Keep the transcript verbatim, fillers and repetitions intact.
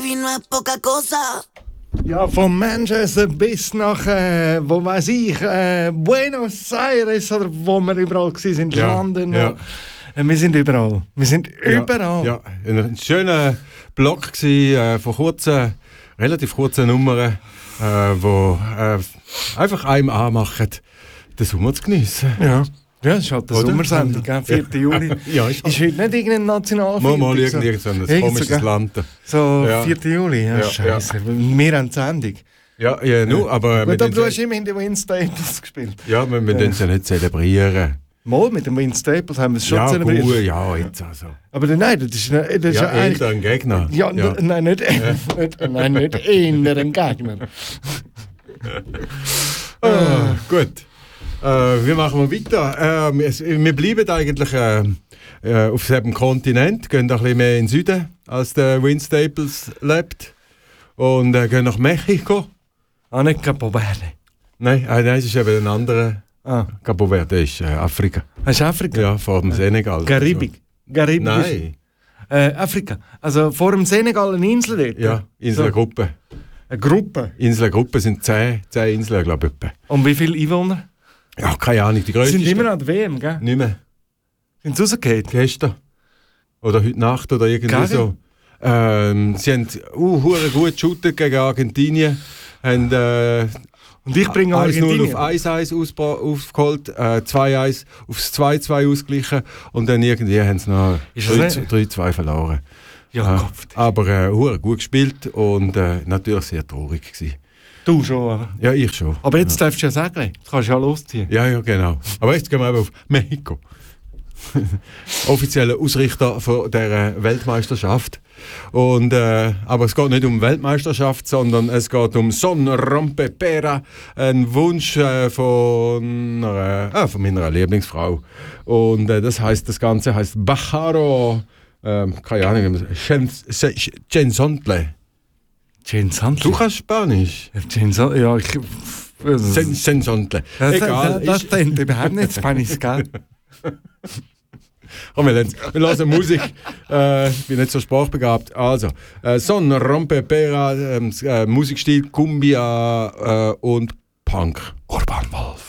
baby, no es poca cosa. Ja, von Manchester bis nach, äh, wo weiß ich, äh, Buenos Aires oder wo wir überall waren, sind Ja, London. ja. Äh, wir sind überall. Wir sind überall. Ja, ja. Ein schöner Block gewesen, äh, von kurzen, relativ kurzen Nummern, äh, wo äh, einfach einem anmachen, den Sommer zu geniessen. Ja. Ja, das ist halt eine Oder? Sommersendung, gell? vierten Juli. Ja, ist Ist heute nicht irgendein Nationalfilm? Mal, mal irgend so ein Irgend so, komisches gell? Land. So, Ja. vierten Juli, ja, Ja, scheiße. Wir haben die Sendung. Ja, ja, nu, aber... Gut, wir aber du tun- hast immerhin den Win Staples gespielt. Ja, wir, wir tun es ja nicht zelebrieren. Mal, mit dem Win Staples haben wir es schon Ja, zelebriert. gut, ja, jetzt also. Aber nein, das ist, das ist Ja, ja eigentlich... eher ein Gegner. Ja, Ja. n- nein, nicht, nicht, nein, nicht eher ein Gegner. Ah, gut. Äh, wie machen wir weiter? Äh, wir, wir bleiben eigentlich äh, äh, auf diesem Kontinent, gehen ein bisschen mehr in den Süden, als der Win Staples lebt. Und äh, gehen nach Mexiko. Ah, nicht Capo Verde. Nein, äh, nein, es ist eben ein anderer. Ah, Cabo Verde ist äh, Afrika. hast du Afrika? Ja, vor dem Senegal. Karibik. Karibik Nein, ist, äh, Afrika. Also vor dem Senegal eine Insel dort? ja, Inselgruppe. So, eine Gruppe. Inselgruppe sind zehn, zehn Inseln, glaube ich. etwa. Und wie viele Einwohner? Ja, keine Ahnung, die Die größte sind ist immer an der W M, gell? nicht mehr. Sind sie rausgefallen? Gestern. Oder heute Nacht oder irgendwie Gary? so. Ähm, sie haben uh, hure gut geshootet gegen Argentinien. Haben äh, Und ich bringe eins null Argentinien. auf eins eins ausbra- aufgeholt, äh, zwei eins aufs zwei zwei ausgeglichen und dann irgendwie haben sie noch Ist das nicht- drei zwei verloren. Ja, Äh, Kopf. aber äh, hure gut gespielt und äh, natürlich sehr traurig gewesen. Du schon, aber. Ja, ich schon. Aber jetzt darfst du ja sagen, du kannst ja losziehen. Ja, ja, genau. Aber jetzt gehen wir eben auf Mexiko. Offizieller Ausrichter von der Weltmeisterschaft. Und, äh, aber es geht nicht um Weltmeisterschaft, sondern es geht um Son Rompe Pera, ein Wunsch äh, von, einer, äh, von meiner Lieblingsfrau. Und äh, das heißt, das Ganze heißt Bajaro, ähm, keine Ahnung, wie man sagt, Cenzontle. Jane Sandler. Du kannst Spanisch. Jane Sandler, ja, ich... Cen- Cenzontle. Das, Egal. das, das ist- klingt überhaupt nicht Spanisch, gell? Komm, wir, lassen's. wir hören Musik. äh, ich bin nicht so sprachbegabt. Also, äh, Son Rompe Pera, ähm, äh, Musikstil Cumbia äh, und Punk. Urban Wolf.